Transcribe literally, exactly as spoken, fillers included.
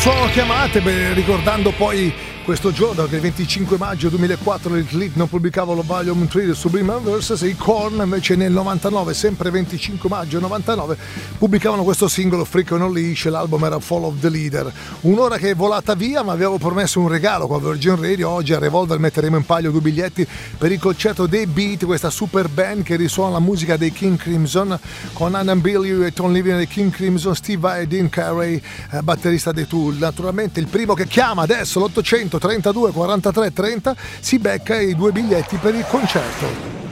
Sono chiamate beh, ricordando poi questo giorno che il venticinque maggio duemilaquattro il Click non pubblicava lo Volume tre del Subliminal Verses e i Korn invece nel novantanove, sempre venticinque maggio novantanove, pubblicavano questo singolo Freak on a Leash, l'album era Fall of the Leader. Un'ora che è volata via, ma avevo promesso un regalo con Virgin Radio. Oggi a Revolver metteremo in palio due biglietti per il concerto dei Beat, questa super band che risuona la musica dei King Crimson con Anna Billy e Tom Living dei King Crimson, Steve Vai e Dean Carey, eh, batterista dei Tool. Naturalmente il primo che chiama adesso l'ottocento trentadue quarantatré trenta si becca i due biglietti per il concerto.